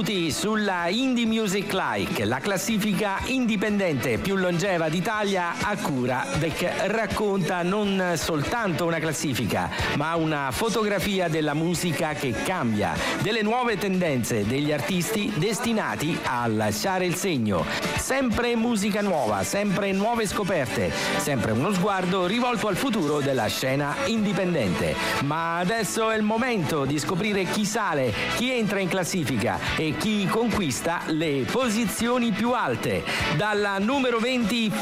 Benvenuti sulla Indie Music Like, la classifica indipendente più longeva d'Italia a cura del che racconta non soltanto una classifica, ma una fotografia della musica che cambia, delle nuove tendenze, degli artisti destinati a lasciare il segno. Sempre musica nuova, sempre nuove scoperte, sempre uno sguardo rivolto al futuro della scena indipendente. Ma adesso è il momento di scoprire chi sale, chi entra in classifica e chi conquista le posizioni più alte. Dalla numero 20